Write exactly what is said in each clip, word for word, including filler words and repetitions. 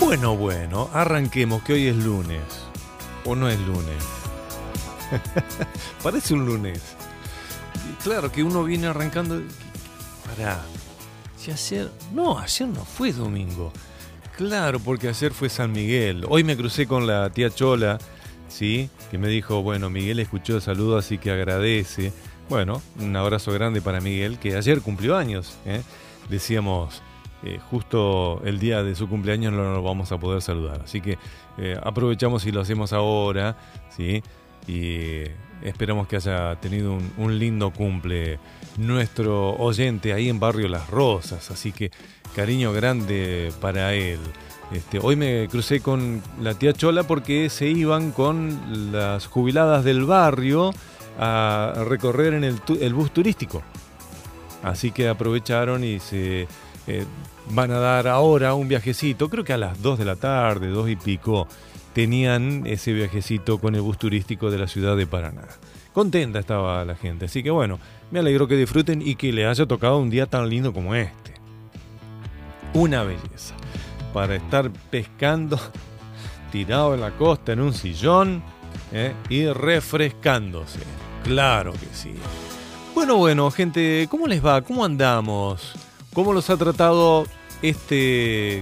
Bueno, bueno, arranquemos, que hoy es lunes. ¿O no es lunes? Parece un lunes. Y claro que uno viene arrancando... Pará. Si ayer... No, ayer no fue domingo. Claro, porque ayer fue San Miguel. Hoy me crucé con la tía Chola, ¿sí? Que me dijo, bueno, Miguel escuchó el saludo, así que agradece. Bueno, un abrazo grande para Miguel, que ayer cumplió años, ¿eh? Decíamos... Eh, justo el día de su cumpleaños no lo vamos a poder saludar, así que eh, aprovechamos y lo hacemos ahora, ¿sí? Y esperamos que haya tenido un, un lindo cumple nuestro oyente ahí en Barrio Las Rosas, así que cariño grande para él. Este, hoy me crucé con la tía Chola porque se iban con las jubiladas del barrio a recorrer en el, tu- el bus turístico, así que aprovecharon y se... Eh, van a dar ahora un viajecito, creo que a las dos de la tarde, dos y pico, tenían ese viajecito con el bus turístico de la ciudad de Paraná. Contenta estaba la gente, así que bueno, me alegro que disfruten y que les haya tocado un día tan lindo como este. Una belleza, para estar pescando, tirado en la costa en un sillón, ¿eh? Y refrescándose, claro que sí. Bueno, bueno, gente, ¿cómo les va? ¿Cómo andamos? ¿Cómo los ha tratado este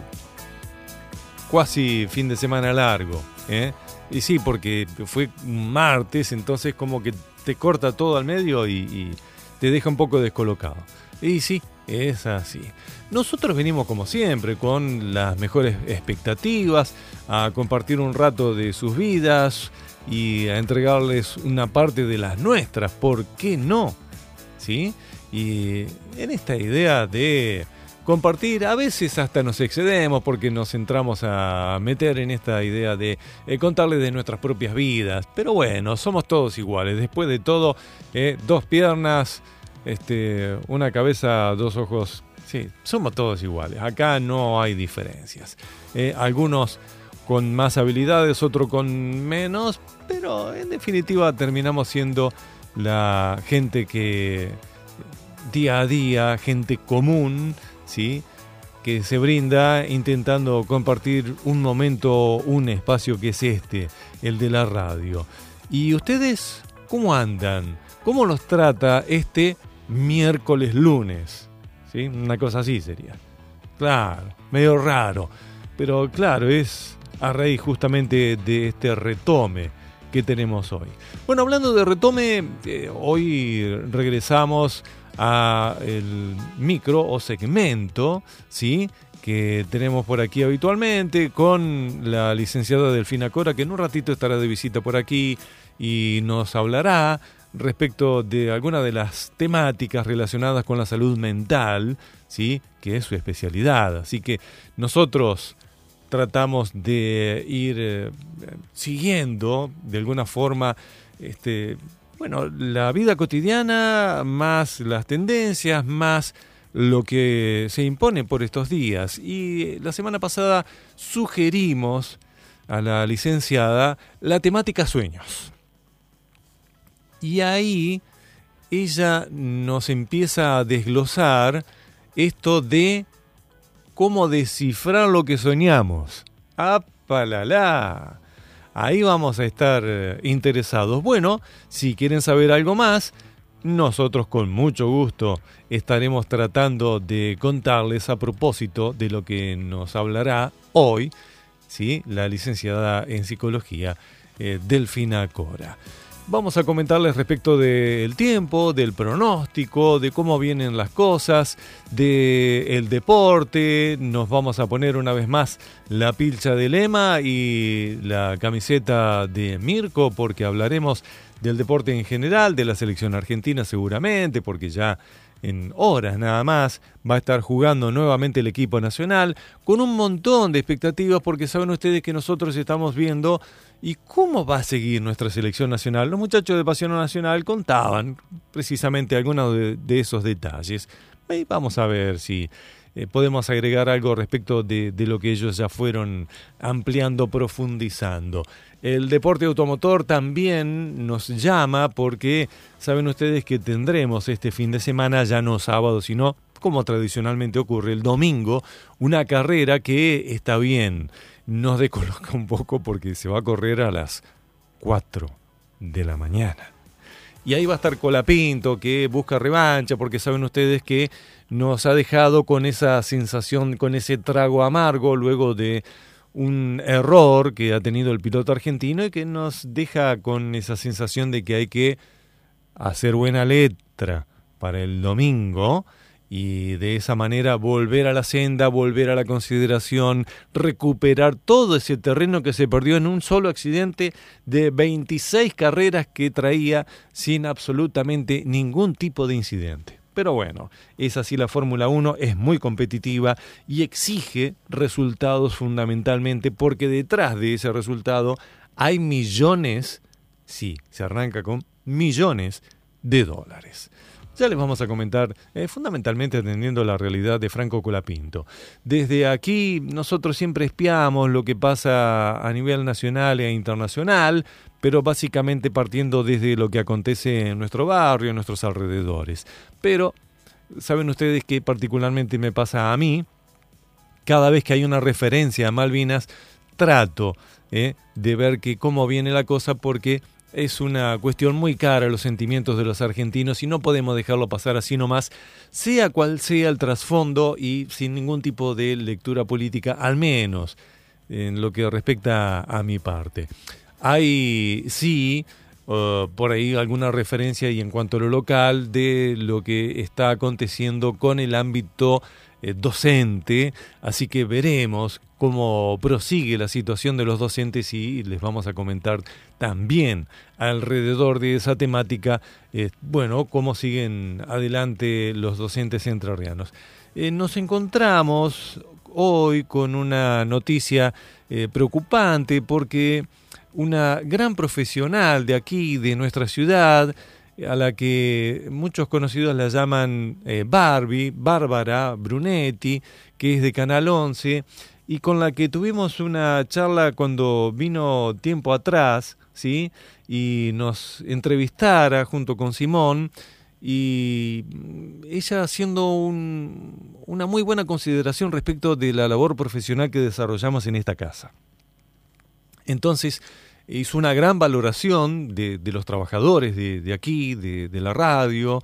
cuasi fin de semana largo? ¿eh? Y sí, porque fue un martes, entonces como que te corta todo al medio y, y te deja un poco descolocado. Y sí, es así. Nosotros venimos como siempre con las mejores expectativas, a compartir un rato de sus vidas y a entregarles una parte de las nuestras, ¿por qué no? ¿Sí? Y en esta idea de compartir, a veces hasta nos excedemos porque nos entramos a meter en esta idea de eh, contarles de nuestras propias vidas. Pero bueno, somos todos iguales. Después de todo, eh, dos piernas, este, una cabeza, dos ojos. Sí, somos todos iguales. Acá no hay diferencias. Eh, algunos con más habilidades, otros con menos, pero en definitiva terminamos siendo la gente que... día a día, gente común, ¿sí? Que se brinda intentando compartir un momento, un espacio que es este, el de la radio. ¿Y ustedes cómo andan? ¿Cómo los trata este miércoles lunes? ¿Sí? Una cosa así sería. Claro, medio raro, pero claro, es a raíz justamente de este retome que tenemos hoy. Bueno, hablando de retome, eh, hoy regresamos a el micro o segmento, ¿sí? Que tenemos por aquí habitualmente con la licenciada Delfina Cora, que en un ratito estará de visita por aquí y nos hablará respecto de alguna de las temáticas relacionadas con la salud mental, ¿sí? Que es su especialidad. Así que nosotros tratamos de ir eh, siguiendo de alguna forma este Bueno, la vida cotidiana, más las tendencias, más lo que se impone por estos días. Y la semana pasada sugerimos a la licenciada la temática sueños. Y ahí ella nos empieza a desglosar esto de cómo descifrar lo que soñamos. ¡Apalala! Ahí vamos a estar eh, interesados. Bueno, si quieren saber algo más, nosotros con mucho gusto estaremos tratando de contarles a propósito de lo que nos hablará hoy, ¿sí? La licenciada en psicología, eh, Delfina Cora. Vamos a comentarles respecto del tiempo, del pronóstico, de cómo vienen las cosas, del deporte. Nos vamos a poner una vez más la pilcha de Lema y la camiseta de Mirko, porque hablaremos del deporte en general, de la selección argentina seguramente, porque ya en horas nada más va a estar jugando nuevamente el equipo nacional, con un montón de expectativas, porque saben ustedes que nosotros estamos viendo ¿y cómo va a seguir nuestra selección nacional? Los muchachos de Pasión Nacional contaban precisamente algunos de, de esos detalles. Y vamos a ver si eh, podemos agregar algo respecto de, de lo que ellos ya fueron ampliando, profundizando. El deporte automotor también nos llama porque saben ustedes que tendremos este fin de semana, ya no sábado, sino como tradicionalmente ocurre el domingo, una carrera que está bien, nos descoloca un poco porque se va a correr a las cuatro de la mañana. Y ahí va a estar Colapinto, que busca revancha, porque saben ustedes que nos ha dejado con esa sensación, con ese trago amargo, luego de un error que ha tenido el piloto argentino y que nos deja con esa sensación de que hay que hacer buena letra para el domingo y de esa manera volver a la senda, volver a la consideración, recuperar todo ese terreno que se perdió en un solo accidente de veintiséis carreras que traía sin absolutamente ningún tipo de incidente. Pero bueno, es así la Fórmula uno, es muy competitiva y exige resultados fundamentalmente porque detrás de ese resultado hay millones, sí, se arranca con millones de dólares. Ya les vamos a comentar, eh, fundamentalmente atendiendo la realidad de Franco Colapinto. Desde aquí nosotros siempre espiamos lo que pasa a nivel nacional e internacional, pero básicamente partiendo desde lo que acontece en nuestro barrio, en nuestros alrededores. Pero saben ustedes que particularmente me pasa a mí, cada vez que hay una referencia a Malvinas, trato eh, de ver que cómo viene la cosa porque es una cuestión muy cara a los sentimientos de los argentinos y no podemos dejarlo pasar así nomás, sea cual sea el trasfondo y sin ningún tipo de lectura política, al menos en lo que respecta a mi parte. Hay, sí, uh, por ahí alguna referencia y en cuanto a lo local de lo que está aconteciendo con el ámbito eh, docente, así que veremos cómo prosigue la situación de los docentes y les vamos a comentar también alrededor de esa temática, eh, bueno, cómo siguen adelante los docentes entrerrianos. Eh, nos encontramos hoy con una noticia eh, preocupante porque una gran profesional de aquí, de nuestra ciudad, a la que muchos conocidos la llaman eh, Barbie, Bárbara Brunetti, que es de Canal once, y con la que tuvimos una charla cuando vino tiempo atrás, ¿sí? Y nos entrevistara junto con Simón, y ella haciendo un, una muy buena consideración respecto de la labor profesional que desarrollamos en esta casa. Entonces, hizo una gran valoración de, de los trabajadores de, de aquí, de, de la radio,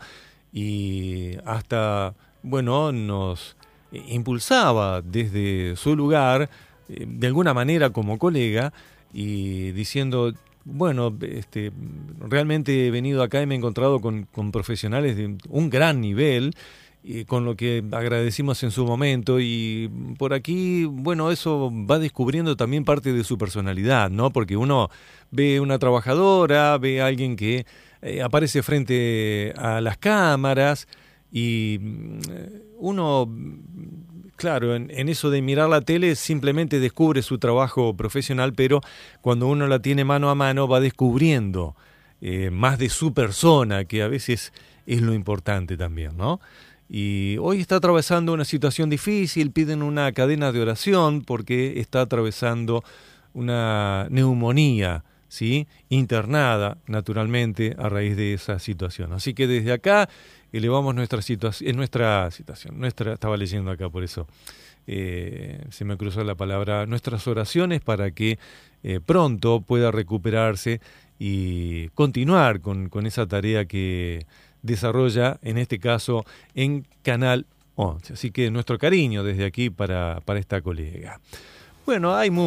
y hasta, bueno, nos impulsaba desde su lugar, eh, de alguna manera como colega, y diciendo, bueno, este, realmente he venido acá y me he encontrado con, con profesionales de un gran nivel, y con lo que agradecimos en su momento, y por aquí, bueno, eso va descubriendo también parte de su personalidad, ¿no? Porque uno ve una trabajadora, ve a alguien que eh, aparece frente a las cámaras, y uno, claro, en, en eso de mirar la tele simplemente descubre su trabajo profesional, pero cuando uno la tiene mano a mano va descubriendo eh, más de su persona, que a veces es lo importante también, ¿no? Y hoy está atravesando una situación difícil, piden una cadena de oración porque está atravesando una neumonía, ¿sí? Internada, naturalmente, a raíz de esa situación. Así que desde acá elevamos nuestra situación, nuestra situación, nuestra, estaba leyendo acá, por eso eh, se me cruzó la palabra, nuestras oraciones para que eh, pronto pueda recuperarse y continuar con, con esa tarea que desarrolla, en este caso, en Canal once. Así que nuestro cariño desde aquí para, para esta colega. Bueno, hay